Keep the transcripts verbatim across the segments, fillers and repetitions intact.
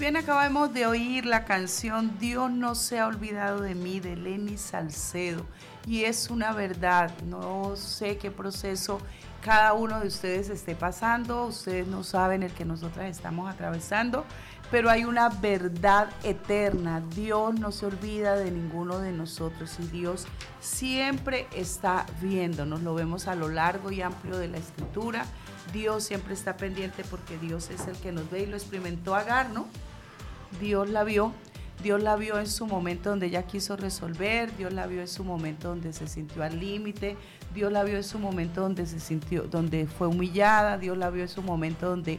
bien, acabamos de oír la canción Dios no se ha olvidado de mí, de Lenny Salcedo, y es una verdad. No sé qué proceso cada uno de ustedes esté pasando, ustedes no saben el que nosotras estamos atravesando, pero hay una verdad eterna. Dios no se olvida de ninguno de nosotros y Dios siempre está viéndonos. Lo vemos a lo largo y amplio de la Escritura. Dios siempre está pendiente porque Dios es el que nos ve, y lo experimentó Agar, ¿no? Dios la vio, Dios la vio en su momento donde ella quiso resolver, Dios la vio en su momento donde se sintió al límite, Dios la vio en su momento donde se sintió, donde fue humillada, Dios la vio en su momento donde,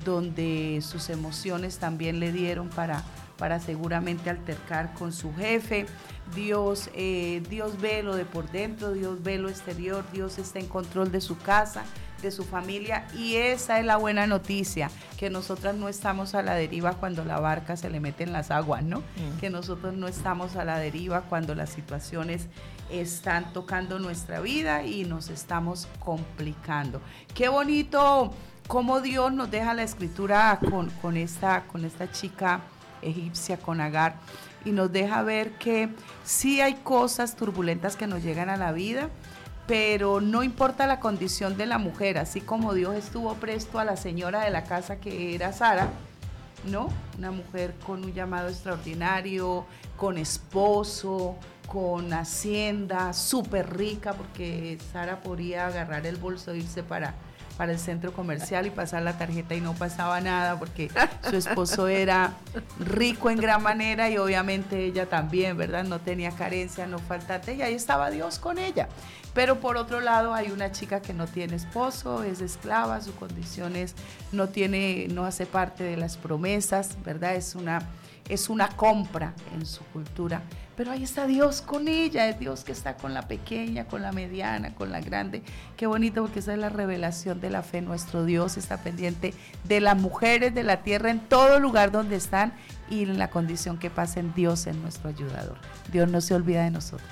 donde sus emociones también le dieron para, para seguramente altercar con su jefe. Dios, eh, Dios ve lo de por dentro, Dios ve lo exterior, Dios está en control de su casa, de su familia, y esa es la buena noticia, que nosotras no estamos a la deriva cuando la barca se le mete en las aguas, ¿no? Mm. Que nosotros no estamos a la deriva cuando las situaciones están tocando nuestra vida y nos estamos complicando. Qué bonito cómo Dios nos deja la Escritura con, con, esta, con esta chica egipcia, con Agar, y nos deja ver que sí hay cosas turbulentas que nos llegan a la vida, pero no importa la condición de la mujer, así como Dios estuvo presto a la señora de la casa que era Sara, ¿no? Una mujer con un llamado extraordinario, con esposo, con hacienda, súper rica, porque Sara podía agarrar el bolso e irse para, para el centro comercial y pasar la tarjeta y no pasaba nada, porque su esposo era rico en gran manera y obviamente ella también, ¿verdad? No tenía carencia, no faltante, y ahí estaba Dios con ella. Pero por otro lado hay una chica que no tiene esposo, es esclava, su condición es, no tiene, no hace parte de las promesas, ¿verdad? Es una, es una compra en su cultura. Pero ahí está Dios con ella, es Dios que está con la pequeña, con la mediana, con la grande. Qué bonito, porque esa es la revelación de la fe. Nuestro Dios está pendiente de las mujeres de la tierra en todo lugar donde están, y en la condición que pasen, Dios es nuestro ayudador. Dios no se olvida de nosotros.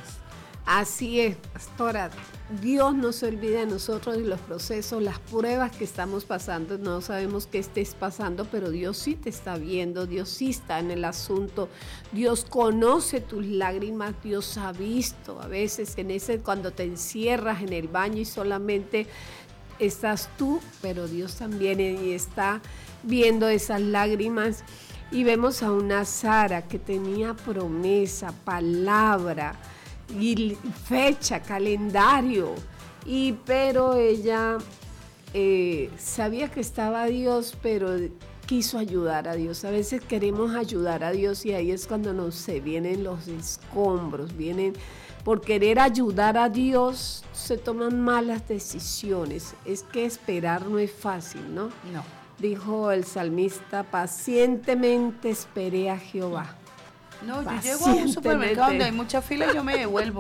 Así es, pastora. Dios no se olvida de nosotros y los procesos, las pruebas que estamos pasando. No sabemos qué estés pasando, pero Dios sí te está viendo, Dios sí está en el asunto. Dios conoce tus lágrimas, Dios ha visto. A veces en ese, cuando te encierras en el baño y solamente estás tú, pero Dios también está viendo esas lágrimas. Y vemos a una Sara que tenía promesa, palabra, y fecha, calendario, y pero ella eh, sabía que estaba Dios, pero quiso ayudar a Dios. A veces queremos ayudar a Dios y ahí es cuando nos se vienen los escombros, vienen por querer ayudar a Dios, se toman malas decisiones. Es que esperar no es fácil, ¿no? No. Dijo el salmista, pacientemente esperé a Jehová. No, yo llego a un supermercado donde hay mucha fila y yo me devuelvo.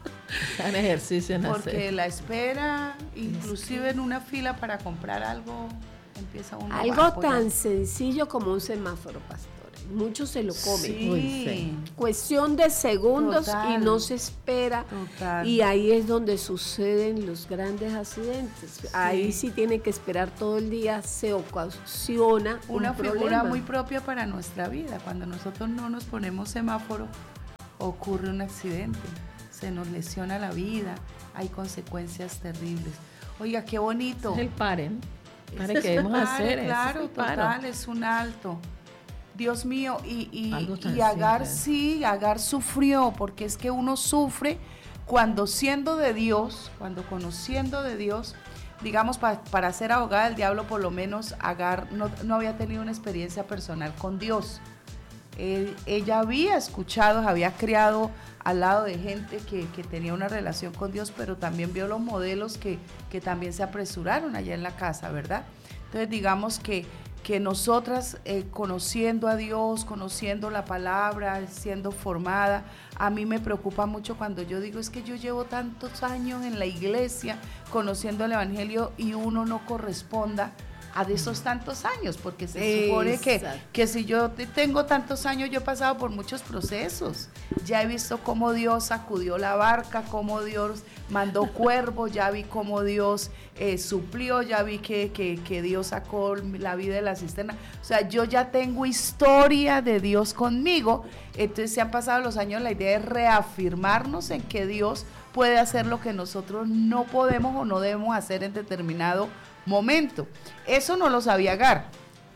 Un ejercicio en Porque hacer. la espera, inclusive en una fila para comprar algo, empieza uno algo a apoyar. Tan sencillo como un semáforo, pastor. Muchos se lo comen. Sí. Uy, sí. Cuestión de segundos. Total. Y no se espera. Total. Y ahí es donde suceden los grandes accidentes. Sí. Ahí sí tiene que esperar todo el día, se ocasiona una un figura problema. Muy propia para nuestra vida. Cuando nosotros no nos ponemos semáforo, ocurre un accidente, se nos lesiona la vida, hay consecuencias terribles. Oiga, qué bonito. Es el pare, ¿no? Pare que debemos hacer. Claro, es total, es un alto. Dios mío, y, y, y Agar simple. sí, Agar sufrió, porque es que uno sufre cuando siendo de Dios, cuando conociendo de Dios, digamos, pa, para ser abogada del diablo, por lo menos Agar no, no había tenido una experiencia personal con Dios. Eh, ella había escuchado, había criado al lado de gente que, que tenía una relación con Dios, pero también vio los modelos que, que también se apresuraron allá en la casa, ¿verdad? Entonces digamos que que nosotras eh, conociendo a Dios, conociendo la palabra, siendo formada, a mí me preocupa mucho cuando yo digo, es que yo llevo tantos años en la iglesia conociendo el evangelio y uno no corresponda a de esos tantos años, porque se supone que, que si yo tengo tantos años, yo he pasado por muchos procesos, ya he visto cómo Dios sacudió la barca, cómo Dios mandó cuervos, ya vi cómo Dios eh, suplió, ya vi que, que, que Dios sacó la vida de la cisterna, o sea, yo ya tengo historia de Dios conmigo, entonces se han pasado los años, la idea es reafirmarnos en que Dios puede hacer lo que nosotros no podemos o no debemos hacer en determinado momento. Eso no lo sabía Agar.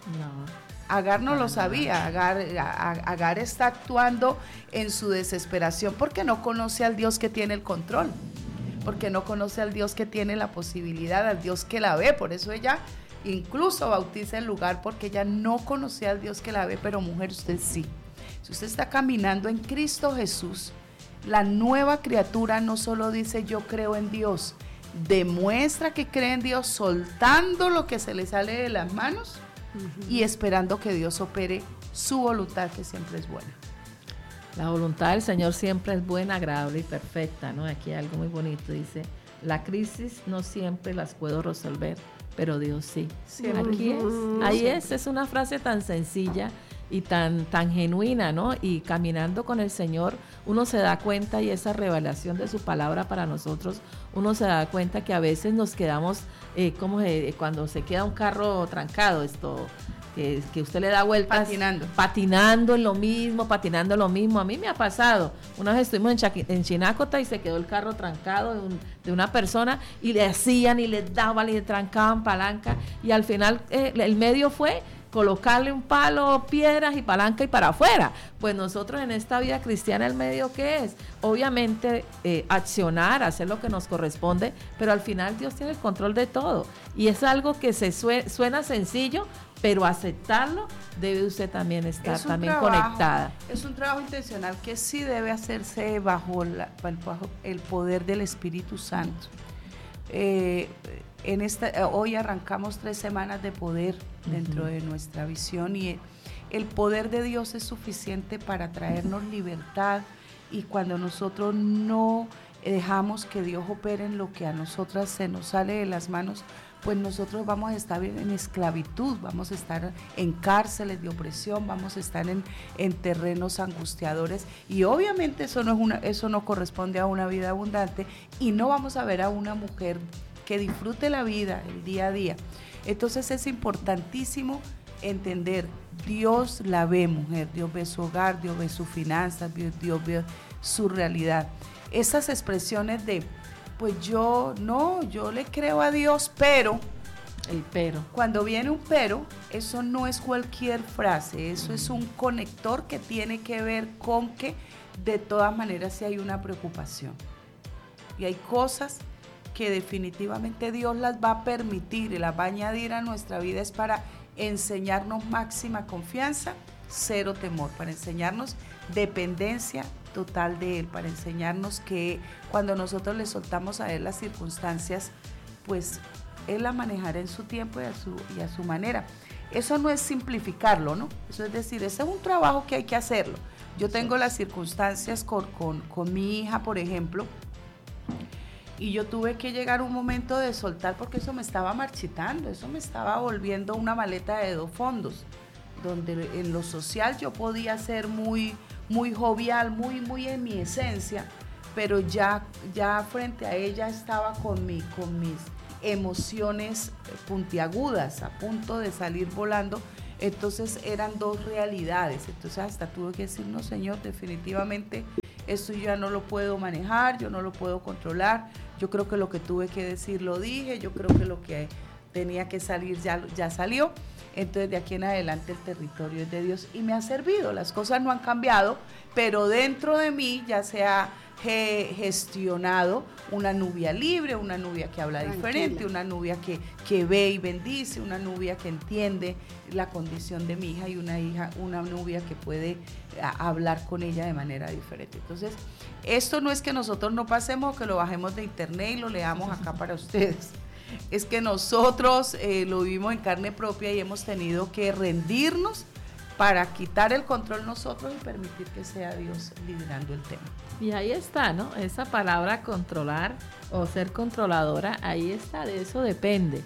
No. Agar no lo sabía. Agar, Agar está actuando en su desesperación porque no conoce al Dios que tiene el control, porque no conoce al Dios que tiene la posibilidad, al Dios que la ve. Por eso ella incluso bautiza el lugar, porque ella no conocía al Dios que la ve. Pero mujer, usted sí. Si usted está caminando en Cristo Jesús, la nueva criatura no solo dice yo creo en Dios, demuestra que cree en Dios soltando lo que se le sale de las manos uh-huh. y esperando que Dios opere su voluntad, que siempre es buena. La voluntad del Señor siempre es buena, agradable y perfecta, ¿no? Aquí hay algo muy bonito, dice, la crisis no siempre las puedo resolver, pero Dios sí. sí Aquí uh-huh. es, ahí es, es una frase tan sencilla y tan, tan genuina, ¿no? Y caminando con el Señor, uno se da cuenta, y esa revelación de su palabra para nosotros, uno se da cuenta que a veces nos quedamos, eh, como eh, cuando se queda un carro trancado, esto, que, que usted le da vueltas. Patinando. Patinando en lo mismo, patinando en lo mismo. A mí me ha pasado. Una vez estuvimos en, Chaqui, en Chinacota y se quedó el carro trancado de, un, de una persona, y le hacían y le daban y le trancaban palanca, y al final eh, el medio fue colocarle un palo, piedras y palanca y para afuera. Pues nosotros en esta vida cristiana, el medio ¿qué es? Obviamente eh, accionar, hacer lo que nos corresponde, pero al final Dios tiene el control de todo, y es algo que se sue, suena sencillo, pero aceptarlo debe usted también estar también trabajo, conectada. Es un trabajo intencional que sí debe hacerse bajo, la, bajo el poder del Espíritu Santo. Eh, en esta, hoy arrancamos tres semanas de poder dentro uh-huh. de nuestra visión, y el poder de Dios es suficiente para traernos libertad, y cuando nosotros no dejamos que Dios opere en lo que a nosotras se nos sale de las manos, pues nosotros vamos a estar en esclavitud, vamos a estar en cárceles de opresión, vamos a estar en, en terrenos angustiadores, y obviamente eso no es una, eso no corresponde a una vida abundante, y no vamos a ver a una mujer que disfrute la vida el día a día. Entonces es importantísimo entender, Dios la ve, mujer, Dios ve su hogar, Dios ve sus finanzas, Dios ve su realidad. Esas expresiones de, pues yo no, yo le creo a Dios, pero, el pero. Cuando viene un pero, eso no es cualquier frase, eso mm. es un conector que tiene que ver con que de todas maneras sí hay una preocupación. Y hay cosas que definitivamente Dios las va a permitir y las va a añadir a nuestra vida, es para enseñarnos máxima confianza, cero temor, para enseñarnos dependencia total de Él, para enseñarnos que cuando nosotros le soltamos a Él las circunstancias, pues Él las manejará en su tiempo y a su, y a su manera. Eso no es simplificarlo, ¿no? Eso es decir, ese es un trabajo que hay que hacerlo. Yo tengo las circunstancias con, con, con mi hija, por ejemplo, y yo tuve que llegar a un momento de soltar, porque eso me estaba marchitando, eso me estaba volviendo una maleta de dos fondos, donde en lo social yo podía ser muy, muy jovial, muy, muy en mi esencia, pero ya, ya frente a ella estaba con, mi, con mis emociones puntiagudas, a punto de salir volando. Entonces eran dos realidades, entonces hasta tuve que decir, no Señor, definitivamente esto yo ya no lo puedo manejar, yo no lo puedo controlar, yo creo que lo que tuve que decir lo dije, yo creo que lo que tenía que salir ya, ya salió. Entonces de aquí en adelante el territorio es de Dios y me ha servido, las cosas no han cambiado, pero dentro de mí ya se ha ge- gestionado una nubia libre, una nubia que habla Tranquila. diferente, una nubia que, que ve y bendice, una nubia que entiende la condición de mi hija y una hija, una nubia que puede a, hablar con ella de manera diferente. Entonces, esto no es que nosotros no pasemos o que lo bajemos de internet y lo leamos acá para ustedes. Es que nosotros eh, lo vivimos en carne propia y hemos tenido que rendirnos para quitar el control nosotros y permitir que sea Dios liderando el tema. Y ahí está, ¿no? Esa palabra controlar o ser controladora, ahí está, de eso depende.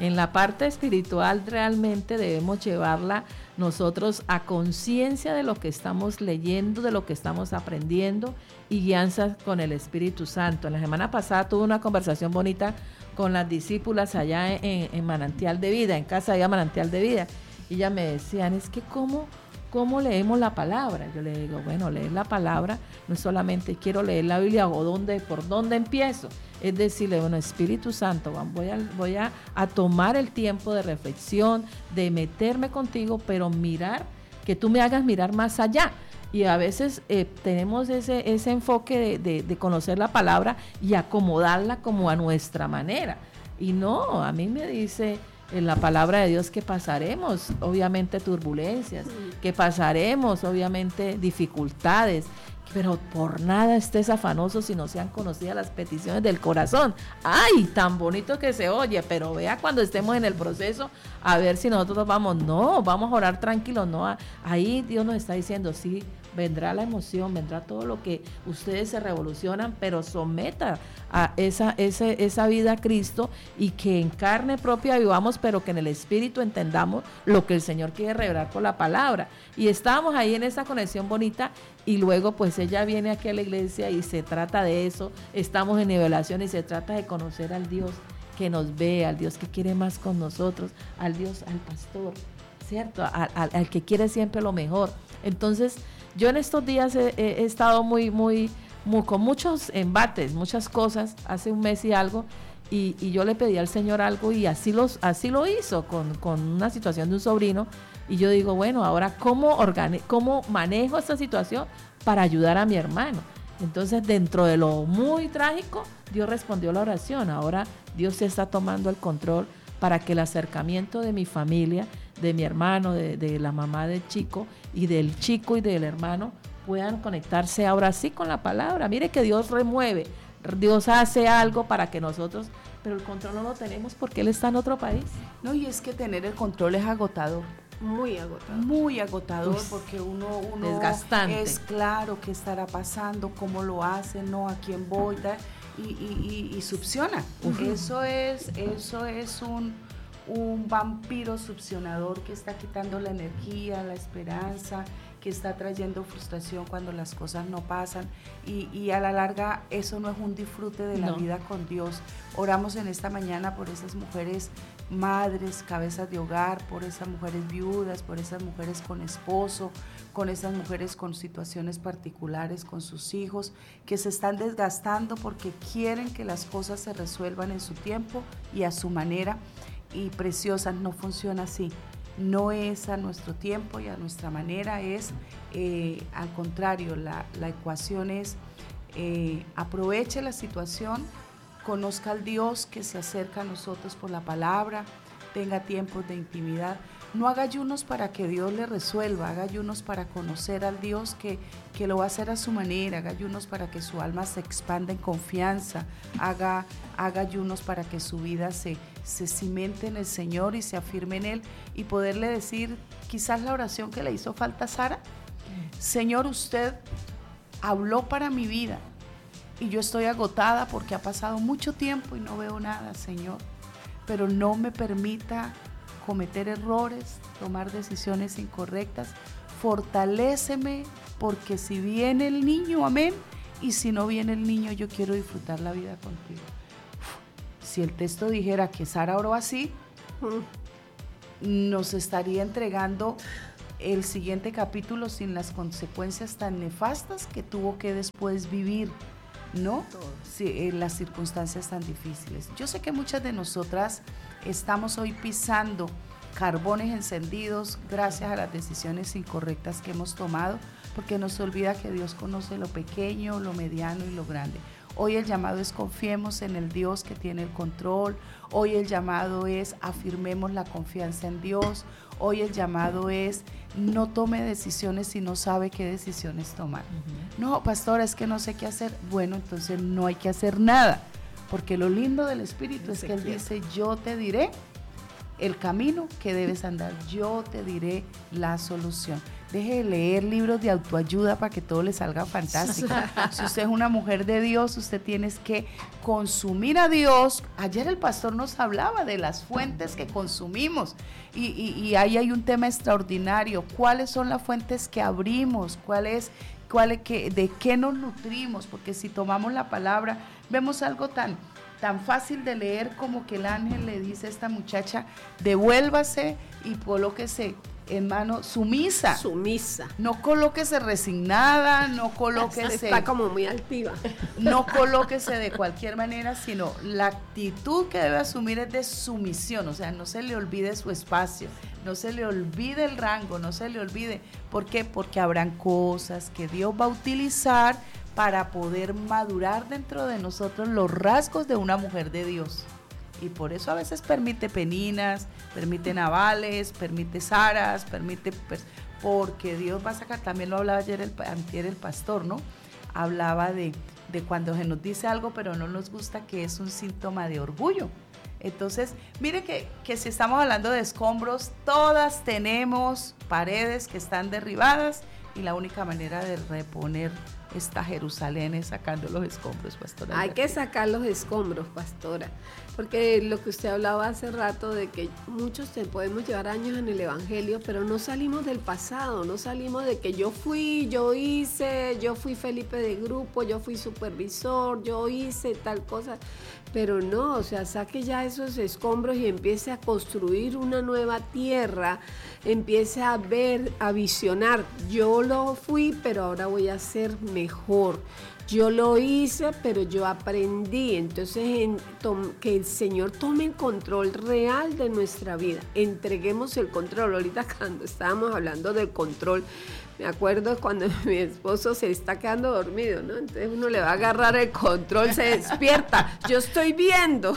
En la parte espiritual realmente debemos llevarla nosotros a conciencia de lo que estamos leyendo, de lo que estamos aprendiendo y guianza con el Espíritu Santo. En la semana pasada tuve una conversación bonita con las discípulas allá en, en Manantial de Vida, en casa de Manantial de Vida, y ellas me decían, es que cómo, cómo leemos la palabra. Yo le digo, bueno, leer la palabra no es solamente quiero leer la Biblia o dónde, por dónde empiezo, es decirle, bueno, Espíritu Santo, voy a, voy a, a tomar el tiempo de reflexión, de meterme contigo, pero mirar, que tú me hagas mirar más allá. Y a veces eh, tenemos ese, ese enfoque de, de, de conocer la palabra y acomodarla como a nuestra manera. Y no, a mí me dice en la palabra de Dios que pasaremos, obviamente, turbulencias, que pasaremos, obviamente, dificultades, pero por nada estés afanoso si no sean conocidas las peticiones del corazón. ¡Ay, tan bonito que se oye! Pero vea cuando estemos en el proceso, a ver si nosotros vamos, no, vamos a orar tranquilos, no. Ahí Dios nos está diciendo, sí, vendrá la emoción, vendrá todo lo que ustedes se revolucionan, pero someta a esa, ese, esa vida a Cristo y que en carne propia vivamos, pero que en el Espíritu entendamos lo que el Señor quiere revelar por la palabra. Y estábamos ahí en esa conexión bonita y luego pues ella viene aquí a la iglesia y se trata de eso, estamos en nivelación y se trata de conocer al Dios que nos ve, al Dios que quiere más con nosotros, al Dios, al pastor, ¿cierto? Al, al, al que quiere siempre lo mejor. Entonces, yo en estos días he, he estado muy, muy, muy, con muchos embates, muchas cosas, hace un mes y algo, y, y yo le pedí al Señor algo y así, los, así lo hizo con, con una situación de un sobrino, y yo digo, bueno, ahora ¿cómo, organi- cómo manejo esta situación para ayudar a mi hermano? Entonces, dentro de lo muy trágico, Dios respondió la oración, ahora Dios se está tomando el control para que el acercamiento de mi familia, de mi hermano, de, de la mamá del chico y del chico y del hermano puedan conectarse ahora sí con la palabra. Mire que Dios remueve, Dios hace algo para que nosotros, pero el control no lo tenemos porque Él está en otro país. No, y es que tener el control es agotador. Muy agotador. Muy agotador. Uf, porque uno, uno desgastante. Es claro qué estará pasando, cómo lo hace, no, a quién voy, tal, y, y, y, y succiona. Uh-huh. Eso es, eso es un, un vampiro succionador que está quitando la energía, la esperanza, que está trayendo frustración cuando las cosas no pasan y, y a la larga eso no es un disfrute de la no. vida con Dios. Oramos en esta mañana por esas mujeres madres, cabezas de hogar, por esas mujeres viudas, por esas mujeres con esposo, con esas mujeres con situaciones particulares con sus hijos, que se están desgastando porque quieren que las cosas se resuelvan en su tiempo y a su manera, y preciosas, no funciona así. No es a nuestro tiempo y a nuestra manera, es eh, al contrario, la, la ecuación es eh, aproveche la situación, conozca al Dios que se acerca a nosotros por la palabra, tenga tiempos de intimidad, no haga ayunos para que Dios le resuelva, haga ayunos para conocer al Dios que, que lo va a hacer a su manera, haga ayunos para que su alma se expanda en confianza, haga, haga ayunos para que su vida se, se cimente en el Señor y se afirme en Él y poderle decir quizás la oración que le hizo falta a Sara, Señor, usted habló para mi vida y yo estoy agotada porque ha pasado mucho tiempo y no veo nada, Señor, pero no me permita cometer errores, tomar decisiones incorrectas, fortaléceme porque si viene el niño, amén, y si no viene el niño, yo quiero disfrutar la vida contigo. Si el texto dijera que Sara oró así, nos estaría entregando el siguiente capítulo sin las consecuencias tan nefastas que tuvo que después vivir, ¿no? Sí, eh, las circunstancias tan difíciles. Yo sé que muchas de nosotras estamos hoy pisando carbones encendidos gracias a las decisiones incorrectas que hemos tomado, porque nos olvida que Dios conoce lo pequeño, lo mediano y lo grande. Hoy el llamado es confiemos en el Dios que tiene el control. Hoy el llamado es afirmemos la confianza en Dios. Hoy el llamado es no tome decisiones si no sabe qué decisiones tomar. Uh-huh. No, pastora, es que no sé qué hacer. Bueno, entonces no hay que hacer nada, porque lo lindo del Espíritu no es que Él dice, yo te diré el camino que debes andar, yo te diré la solución. Deje de leer libros de autoayuda para que todo le salga fantástico. Si usted es una mujer de Dios, usted tiene que consumir a Dios. Ayer el pastor nos hablaba de las fuentes que consumimos y, y, y ahí hay un tema extraordinario. ¿Cuáles son las fuentes que abrimos? ¿Cuál es, cuál es que, de qué nos nutrimos? Porque si tomamos la palabra, vemos algo tan, tan fácil de leer como que el ángel le dice a esta muchacha, devuélvase y colóquese en mano sumisa. Sumisa. No colóquese resignada, no colóquese. Está como muy altiva. No colóquese de cualquier manera, sino la actitud que debe asumir es de sumisión. O sea, no se le olvide su espacio, no se le olvide el rango, no se le olvide. ¿Por qué? Porque habrán cosas que Dios va a utilizar para poder madurar dentro de nosotros los rasgos de una mujer de Dios. Y por eso a veces permite Peninas, permite Navales, permite Saras, permite, porque Dios va a sacar, también lo hablaba ayer el, antier el pastor, ¿no? Hablaba de, de cuando se nos dice algo pero no nos gusta, que es un síntoma de orgullo. Entonces, mire que, que si estamos hablando de escombros, todas tenemos paredes que están derribadas y la única manera de reponer esta Jerusalén es sacando los escombros, pastora. Hay que sacar los escombros, pastora, porque lo que usted hablaba hace rato de que muchos te podemos llevar años en el evangelio, pero no salimos del pasado, no salimos de que yo fui, yo hice, yo fui Felipe de grupo, yo fui supervisor, yo hice tal cosa, pero no, o sea, saque ya esos escombros y empiece a construir una nueva tierra, empiece a ver, a visionar, yo lo fui, pero ahora voy a ser mejor. Yo lo hice, pero yo aprendí. Entonces, en, tom, que el Señor tome el control real de nuestra vida. Entreguemos el control. Ahorita cuando estábamos hablando del control, me acuerdo cuando mi esposo se está quedando dormido, ¿no? Entonces uno le va a agarrar el control, se despierta. Yo estoy viendo.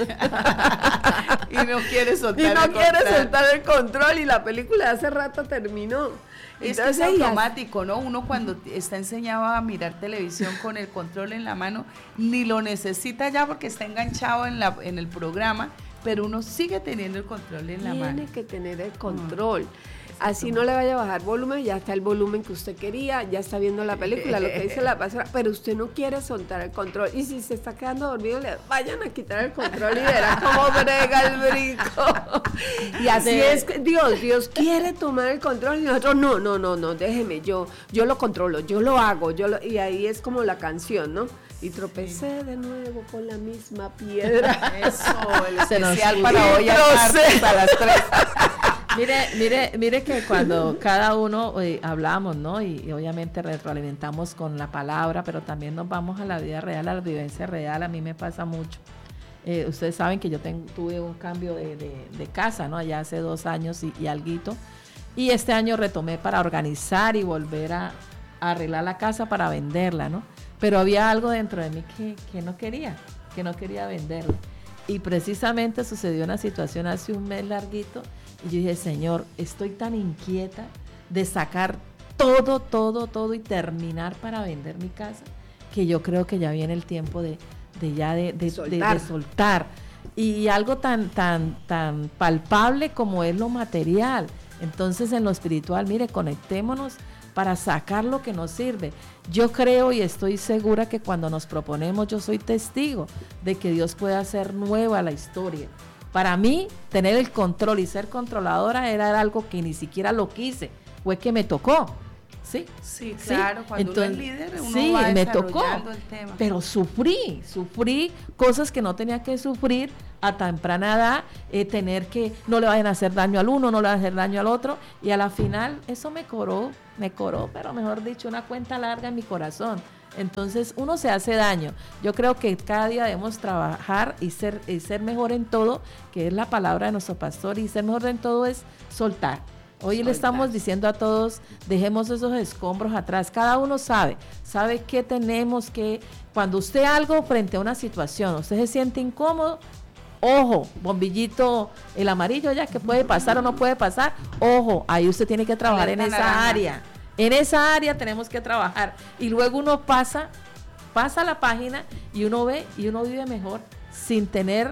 Y no quiere soltar y no el quiere control. soltar el control y la película hace rato terminó. Es que es automático, ¿no? Uno cuando está enseñado a mirar televisión con el control en la mano, ni lo necesita ya porque está enganchado en, la, en el programa, pero uno sigue teniendo el control en la mano. Tiene que tener el control. No. Así no le vaya a bajar volumen, ya está el volumen que usted quería, ya está viendo la película, lo que dice la pastora, pero usted no quiere soltar el control. Y si se está quedando dormido, le vayan a quitar el control y verán cómo brega el brinco. Y así de... es que Dios, Dios quiere tomar el control y nosotros, no, no, no, no, déjeme, yo, yo lo controlo, yo lo hago, yo lo, y ahí es como la canción, ¿no? Y tropecé de nuevo con la misma piedra. Eso, el especial para hoy a las tres. Mire, mire, mire que cuando cada uno eh, hablamos, ¿no? Y, y obviamente retroalimentamos con la palabra, pero también nos vamos a la vida real, a la vivencia real. A mí me pasa mucho. Eh, ustedes saben que yo ten, tuve un cambio de, de, de casa, ¿no? Allá hace dos años y, y alguito. Y este año retomé para organizar y volver a, a arreglar la casa para venderla, ¿no? Pero había algo dentro de mí que, que no quería, que no quería venderla. Y precisamente sucedió una situación hace un mes larguito. Y yo dije, Señor, estoy tan inquieta de sacar todo, todo, todo y terminar para vender mi casa, que yo creo que ya viene el tiempo de, de ya de, de, soltar. De, de soltar. Y algo tan, tan, tan palpable como es lo material. Entonces, en lo espiritual, mire, conectémonos para sacar lo que nos sirve. Yo creo y estoy segura que cuando nos proponemos, yo soy testigo de que Dios puede hacer nueva la historia. Para mí, tener el control y ser controladora era algo que ni siquiera lo quise, fue que me tocó. Sí, sí, claro, ¿sí? cuando Entonces, uno es líder, uno sí, va me tocó, el tema. Pero sufrí, sufrí cosas que no tenía que sufrir a temprana edad, eh, tener que no le vayan a hacer daño al uno, no le vayan a hacer daño al otro, y a la final eso me coró, me coró, pero mejor dicho, una cuenta larga en mi corazón. Entonces uno se hace daño. Yo creo que cada día debemos trabajar y ser, y ser mejor en todo, que es la palabra de nuestro pastor, y ser mejor en todo es soltar. Hoy soltar. Le estamos diciendo a todos, dejemos esos escombros atrás. Cada uno sabe, sabe qué tenemos que, cuando usted algo frente a una situación, usted se siente incómodo, ojo, bombillito, el amarillo ya, que puede pasar o no puede pasar, ojo, ahí usted tiene que trabajar en esa naranja. área. En esa área tenemos que trabajar. Y luego uno pasa, pasa la página y uno ve y uno vive mejor sin tener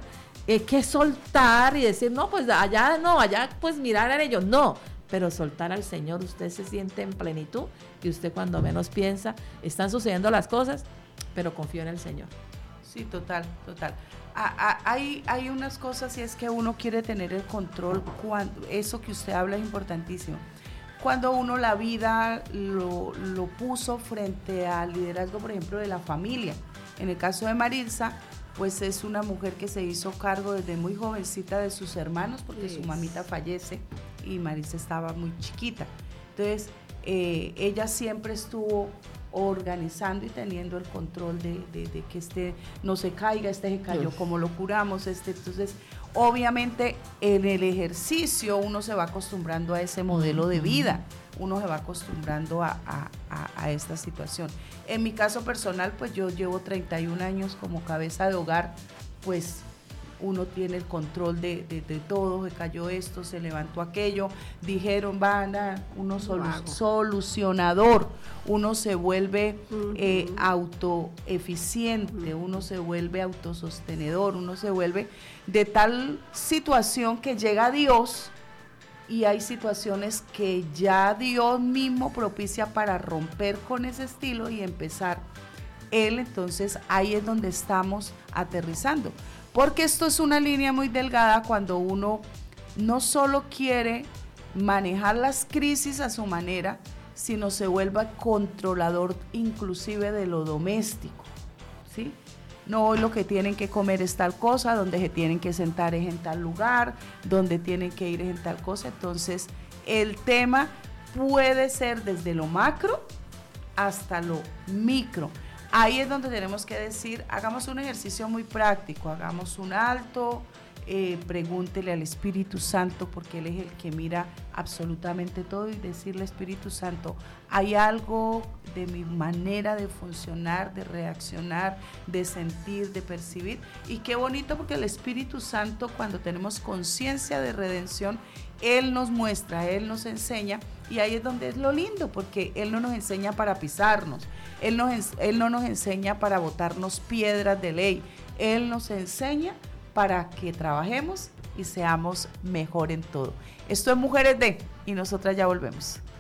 eh, que soltar y decir, no, pues allá no, allá pues mirar a ellos, no, pero soltar al Señor, usted se siente en plenitud y usted cuando menos piensa, están sucediendo las cosas, pero confío en el Señor. Sí, total, total. Ah, ah, hay, hay unas cosas y es que uno quiere tener el control, cuando, eso que usted habla es importantísimo. Cuando uno la vida lo, lo puso frente al liderazgo, por ejemplo, de la familia. En el caso de Maritza, pues es una mujer que se hizo cargo desde muy jovencita de sus hermanos, porque yes. su mamita fallece y Maritza estaba muy chiquita. Entonces, eh, ella siempre estuvo organizando y teniendo el control de, de, de que este no se caiga, este se cayó, yes. como lo curamos, este, entonces obviamente en el ejercicio uno se va acostumbrando a ese modelo de vida, uno se va acostumbrando a, a, a, a esta situación. En mi caso personal, pues yo llevo treinta y un años como cabeza de hogar, pues uno tiene el control de, de, de todo, se cayó esto, se levantó aquello, dijeron, van a, uno solu- solucionador, uno se vuelve uh-huh. eh, autoeficiente, uno se vuelve autosostenedor, uno se vuelve de tal situación que llega Dios y hay situaciones que ya Dios mismo propicia para romper con ese estilo y empezar Él, entonces ahí es donde estamos aterrizando. Porque esto es una línea muy delgada cuando uno no solo quiere manejar las crisis a su manera, sino se vuelva controlador inclusive de lo doméstico, ¿sí? No, hoy lo que tienen que comer es tal cosa, donde se tienen que sentar es en tal lugar, donde tienen que ir es en tal cosa. Entonces, el tema puede ser desde lo macro hasta lo micro. Ahí es donde tenemos que decir, hagamos un ejercicio muy práctico, hagamos un alto, eh, pregúntele al Espíritu Santo, porque Él es el que mira absolutamente todo, y decirle, Espíritu Santo, hay algo de mi manera de funcionar, de reaccionar, de sentir, de percibir. Y qué bonito, porque el Espíritu Santo, cuando tenemos conciencia de redención, Él nos muestra, Él nos enseña, y ahí es donde es lo lindo, porque Él no nos enseña para pisarnos, Él, nos, Él no nos enseña para botarnos piedras de ley, Él nos enseña para que trabajemos y seamos mejor en todo. Esto es Mujeres de, y nosotras ya volvemos.